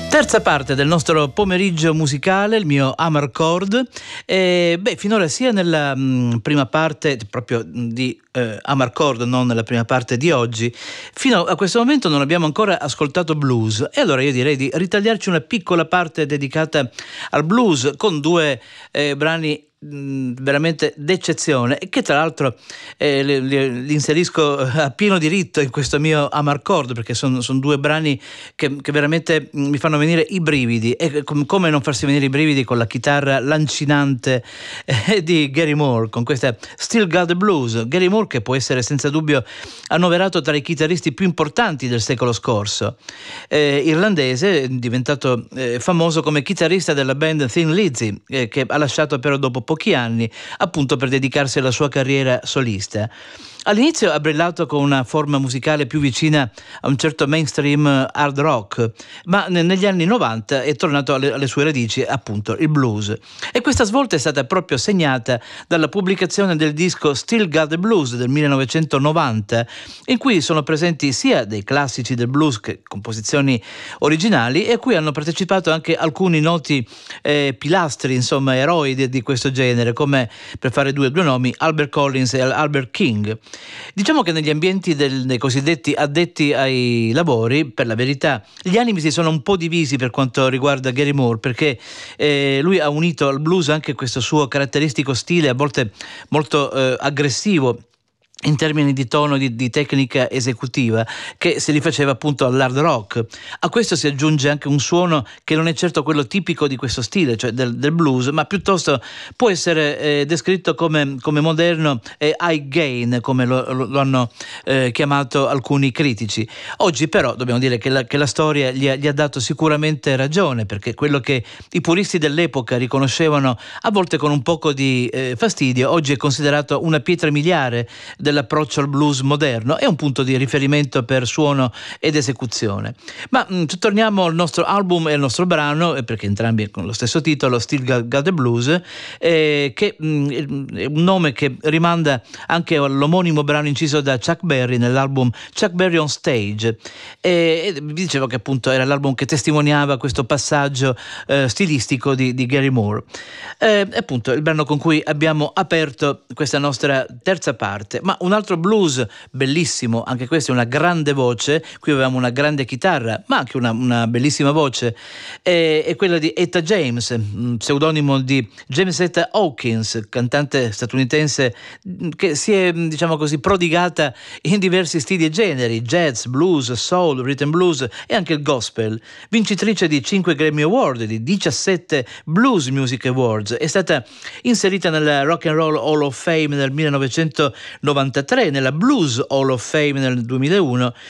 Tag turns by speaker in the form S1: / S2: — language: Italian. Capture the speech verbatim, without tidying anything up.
S1: Terza parte del nostro pomeriggio musicale, il mio Amarcord. E, beh, finora sia nella mh, prima parte proprio di eh, Amarcord, non nella prima parte di oggi, fino a questo momento non abbiamo ancora ascoltato blues. E allora io direi di ritagliarci una piccola parte dedicata al blues con due eh, brani veramente d'eccezione, e che tra l'altro eh, li, li inserisco a pieno diritto in questo mio Amarcord, perché sono son due brani che, che veramente mi fanno venire i brividi, e com- come non farsi venire i brividi con la chitarra lancinante eh, di Gary Moore, con questa Still Got the Blues. Gary Moore, che può essere senza dubbio annoverato tra i chitarristi più importanti del secolo scorso, eh, irlandese, diventato eh, famoso come chitarrista della band Thin Lizzy, eh, che ha lasciato però dopo pochi anni, appunto per dedicarsi alla sua carriera solista. All'inizio ha brillato con una forma musicale più vicina a un certo mainstream hard rock, ma negli anni novanta è tornato alle, alle sue radici, appunto il blues. E questa svolta è stata proprio segnata dalla pubblicazione del disco Still Got the Blues del millenovecentonovanta, in cui sono presenti sia dei classici del blues che composizioni originali, e a cui hanno partecipato anche alcuni noti eh, pilastri, insomma eroi di, di questo genere, come, per fare due, due nomi, Albert Collins e Albert King. Diciamo che negli ambienti del, dei cosiddetti addetti ai lavori, per la verità, gli animi si sono un po' divisi per quanto riguarda Gary Moore, perché eh, lui ha unito al blues anche questo suo caratteristico stile, a volte molto eh, aggressivo in termini di tono, di, di tecnica esecutiva, che si rifaceva appunto all'hard rock. A questo si aggiunge anche un suono che non è certo quello tipico di questo stile, cioè del, del blues, ma piuttosto può essere eh, descritto come, come moderno e high gain, come lo, lo, lo hanno eh, chiamato alcuni critici. Oggi però dobbiamo dire che la, che la storia gli ha, gli ha dato sicuramente ragione, perché quello che i puristi dell'epoca riconoscevano a volte con un poco di eh, fastidio, oggi è considerato una pietra miliare dell'approccio al blues moderno, è un punto di riferimento per suono ed esecuzione. Ma mh, torniamo al nostro album e al nostro brano, perché entrambi con lo stesso titolo, Still Got, Got the Blues, eh, che mh, è un nome che rimanda anche all'omonimo brano inciso da Chuck Berry nell'album Chuck Berry on Stage, e, e vi dicevo che appunto era l'album che testimoniava questo passaggio eh, stilistico di, di Gary Moore. Eh, appunto il brano con cui abbiamo aperto questa nostra terza parte. Ma un altro blues bellissimo, anche questo è una grande voce, qui avevamo una grande chitarra ma anche una, una bellissima voce, è, è quella di Etta James, pseudonimo di James Etta Hawkins, cantante statunitense che si è, diciamo così, prodigata in diversi stili e generi: jazz, blues, soul, rhythm blues e anche il gospel. Vincitrice di cinque Grammy Award, di diciassette Blues Music Awards, è stata inserita nella Rock and Roll Hall of Fame nel millenovecentonovantatré, nella Blues Hall of Fame nel duemilauno